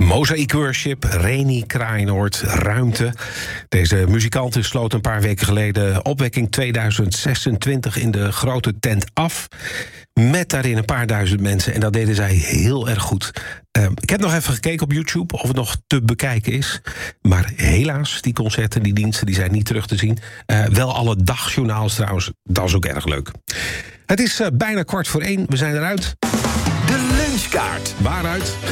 Mosaic Worship, Reni Kraaienoord, Ruimte. Deze muzikanten sloot een paar weken geleden Opwekking 2026 in de grote tent af. Met daarin een paar duizend mensen. En dat deden zij heel erg goed. Ik heb nog even gekeken op YouTube of het nog te bekijken is. Maar helaas, die concerten, die diensten, die zijn niet terug te zien. Wel alle dagjournaals trouwens, dat is ook erg leuk. Het is bijna 1:15, we zijn eruit. De lunchkaart. Waaruit?